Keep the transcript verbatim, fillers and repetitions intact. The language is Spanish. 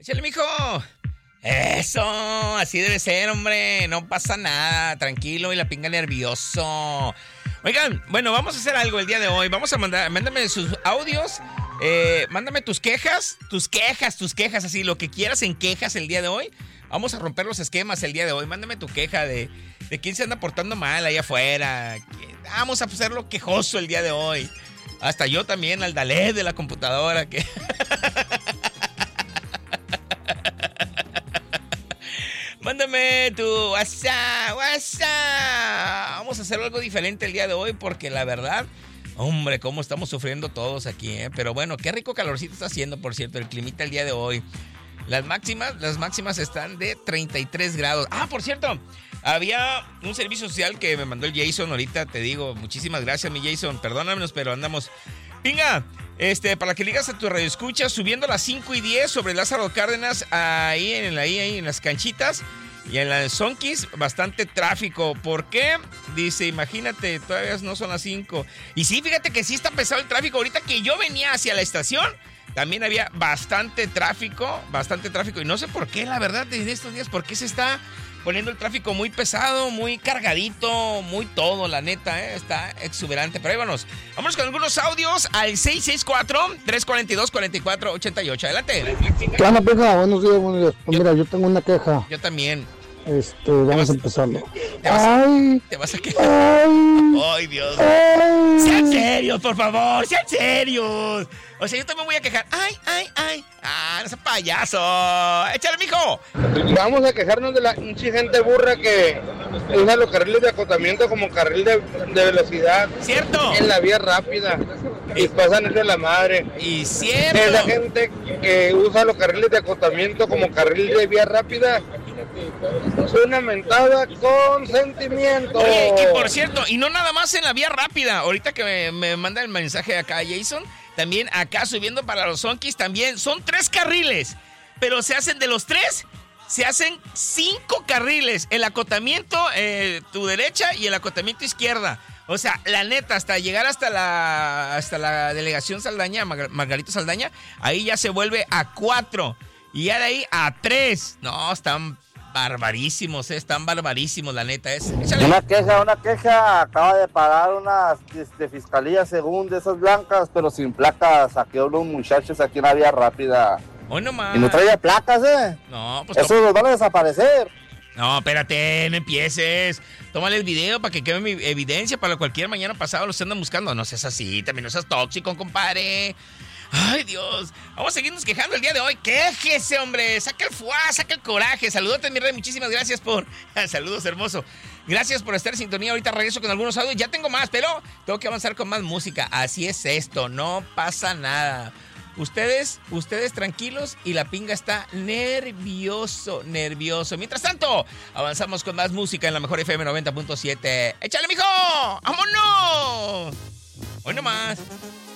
Échale, mijo. Eso, así debe ser, hombre. No pasa nada, tranquilo y la pinga nervioso. Oigan, bueno, vamos a hacer algo el día de hoy. Vamos a mandar, mándame sus audios. Eh, mándame tus quejas, tus quejas, tus quejas, así, lo que quieras en quejas el día de hoy. Vamos a romper los esquemas el día de hoy. Mándame tu queja de, de quién se anda portando mal allá afuera. Vamos a hacerlo quejoso el día de hoy. Hasta yo también, al Dalet de la computadora. Que... Mándame tu WhatsApp, WhatsApp. Vamos a hacer algo diferente el día de hoy porque la verdad, hombre, cómo estamos sufriendo todos aquí, ¿eh? Pero bueno, qué rico calorcito está haciendo, por cierto, el climita el día de hoy. Las máximas, las máximas están de treinta y tres grados. Ah, por cierto, había un servicio social que me mandó el Jason ahorita, te digo, muchísimas gracias, mi Jason. Perdónanos, pero andamos... Pinga, este, para que digas a tu radio escucha, subiendo a las cinco y diez sobre Lázaro Cárdenas, ahí en, ahí, ahí en las canchitas y en las Zonkis, bastante tráfico. ¿Por qué? Dice, imagínate, todavía no son las cinco. Y sí, fíjate que sí está pesado el tráfico. Ahorita que yo venía hacia la estación, también había bastante tráfico, bastante tráfico. Y no sé por qué, la verdad, en estos días, por qué se está poniendo el tráfico muy pesado, muy cargadito, muy todo, la neta, ¿eh? Está exuberante. Pero ahí vámonos. Vámonos con algunos audios al seis seis cuatro, tres cuatro dos, cuatro cuatro ocho ocho. Adelante. ¿Qué onda, peja? Buenos días, buenos días. Pues yo, mira, yo tengo una queja. Yo también. Este, vamos a empezarlo. ¿Te vas, ay, ¿Te vas a quedar? Ay, ¡Ay, Dios! Ay. ¡Sean serios, por favor! ¡Sean serios! O sea, yo también voy a quejar. ¡Ay, ay, ay! ¡Ah, no seas payaso! ¡Échale, mijo! Vamos a quejarnos de la hinche gente burra que usa los carriles de acotamiento como carril de, de velocidad. ¡Cierto! En la vía rápida. Y pasan eso de la madre. ¡Y cierto! Es la gente que usa los carriles de acotamiento como carril de vía rápida. Es una mentada con sentimiento. Oye, y por cierto, y no nada más en la vía rápida. Ahorita que me, me manda el mensaje acá Jason, también acá subiendo para los Zonkis, también son tres carriles. Pero se hacen de los tres, se hacen cinco carriles. El acotamiento, eh, tu derecha y el acotamiento izquierda. O sea, la neta, hasta llegar hasta la, hasta la delegación Saldaña, Mar- Margarito Saldaña, ahí ya se vuelve a cuatro. Y ya de ahí a tres. No, están barbarísimos, eh, están barbarísimos, la neta. Es. Échale. Una queja, una queja. Acaba de parar una de fiscalía según de esas blancas, pero sin placas. Saqueó unos muchachos aquí en la vía rápida. Hoy nomás. Y no traía placas, ¿eh? No, pues. Eso los van a desaparecer. No, espérate, no empieces. Tómale el video para que quede mi evidencia para cualquier mañana pasado los andan buscando. No seas así, también no seas tóxico, compadre. Ay, Dios. Vamos a seguirnos quejando el día de hoy. Quéjese, hombre. Saca el fuá, saca el coraje. Saludote, mi rey. Muchísimas gracias por... Saludos, hermoso. Gracias por estar en sintonía. Ahorita regreso con algunos audios. Ya tengo más, pero tengo que avanzar con más música. Así es esto. No pasa nada. Ustedes, ustedes tranquilos y la pinga está nervioso, nervioso. Mientras tanto, avanzamos con más música en la mejor F M noventa punto siete. ¡Échale, mijo! ¡Vámonos! Hoy nomás.